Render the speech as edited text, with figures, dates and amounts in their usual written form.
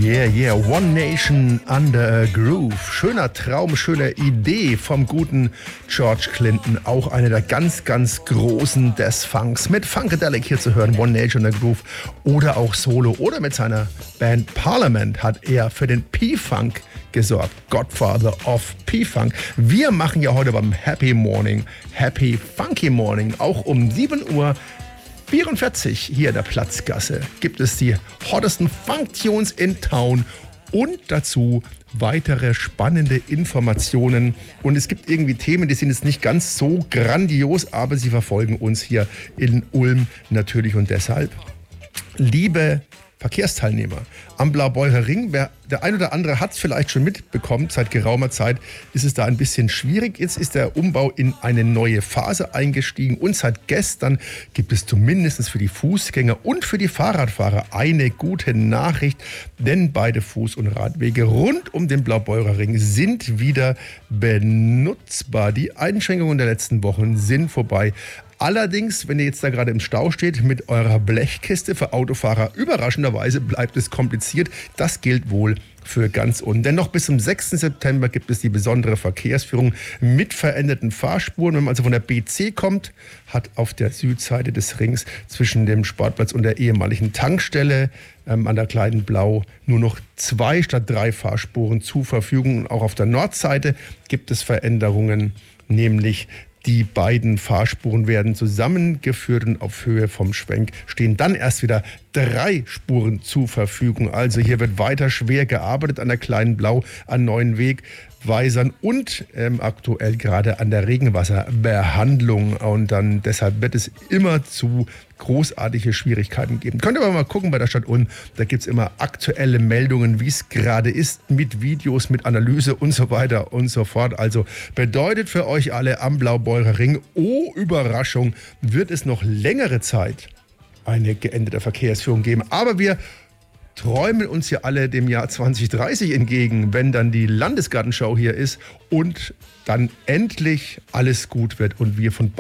Yeah, One Nation Under a Groove. Schöner Traum, schöne Idee vom guten George Clinton. Auch eine der ganz, ganz großen des Funks. Mit Funkadelic hier zu hören, One Nation Under a Groove. Oder auch solo. Oder mit seiner Band Parliament hat er für den P-Funk gesorgt. Godfather of P-Funk. Wir machen ja heute beim Happy Morning, Happy Funky Morning. Auch um 7 Uhr 44 hier in der Platzgasse gibt es die hottesten Funk-Tunes in Town und dazu weitere spannende Informationen. Und es gibt irgendwie Themen, die sind jetzt nicht ganz so grandios, aber sie verfolgen uns hier in Ulm natürlich. Und deshalb, liebe Verkehrsteilnehmer am Blaubeurer Ring, der ein oder andere hat es vielleicht schon mitbekommen, seit geraumer Zeit ist es da ein bisschen schwierig. Jetzt ist der Umbau in eine neue Phase eingestiegen und seit gestern gibt es zumindest für die Fußgänger und für die Fahrradfahrer eine gute Nachricht, denn beide Fuß- und Radwege rund um den Blaubeurer Ring sind wieder benutzbar. Die Einschränkungen der letzten Wochen sind vorbei. Allerdings, wenn ihr jetzt da gerade im Stau steht mit eurer Blechkiste, für Autofahrer überraschenderweise bleibt es kompliziert. Das gilt wohl für ganz unten. Denn noch bis zum 6. September gibt es die besondere Verkehrsführung mit veränderten Fahrspuren. Wenn man also von der BC kommt, hat auf der Südseite des Rings zwischen dem Sportplatz und der ehemaligen Tankstelle an der Kleinen Blau nur noch 2 statt 3 Fahrspuren zur Verfügung. Und auch auf der Nordseite gibt es Veränderungen, nämlich die beiden Fahrspuren werden zusammengeführt und auf Höhe vom Schwenk stehen dann erst wieder 3 Spuren zur Verfügung. Also hier wird weiter schwer gearbeitet an der Kleinen Blau, an neuen Wegweisern und aktuell gerade an der Regenwasserbehandlung. Und dann deshalb wird es immer zu großartige Schwierigkeiten geben. Könnt ihr aber mal gucken bei der Stadt Ulm, da gibt es immer aktuelle Meldungen, wie es gerade ist, mit Videos, mit Analyse und so weiter und so fort. Also bedeutet für euch alle am Blaubeurer Ring, oh Überraschung, wird es noch längere Zeit eine geänderte Verkehrsführung geben. Aber wir träumen uns ja alle dem Jahr 2030 entgegen, wenn dann die Landesgartenschau hier ist und dann endlich alles gut wird und wir von